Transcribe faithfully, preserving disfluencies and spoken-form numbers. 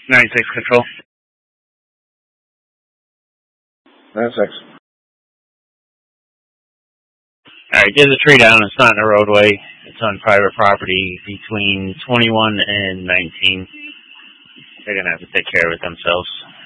ninety-six control. ninety-six. Alright, there's a tree down. It's not in the roadway. It's on private property between twenty-one and nineteen. They're going to have to take care of it themselves.